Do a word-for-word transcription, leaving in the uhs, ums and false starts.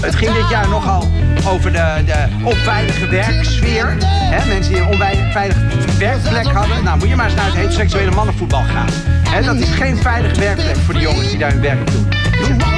Het ging dit jaar nogal over de, de onveilige werksfeer. Hè, mensen die een onveilige werkplek hadden. Nou, moet je maar eens naar het heteroseksuele mannenvoetbal gaan. Hè, dat is geen veilige werkplek voor de jongens die daar hun werk doen.